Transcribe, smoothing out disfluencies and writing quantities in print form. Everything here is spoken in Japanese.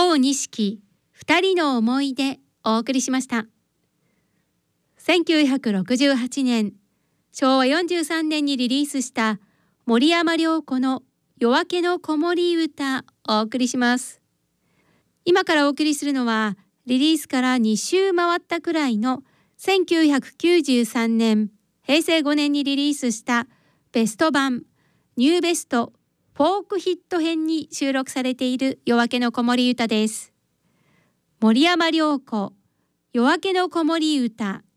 郷錦二人の思い出お送りしました。1968年、昭和43年にリリースした森山良子の夜明けの子守歌お送りします。今からお送りするのはリリースから2週回ったくらいの1993年、平成5年にリリースしたベスト版ニューベストフォークヒット編に収録されている夜明けの子守歌です。森山良子夜明けの子守歌。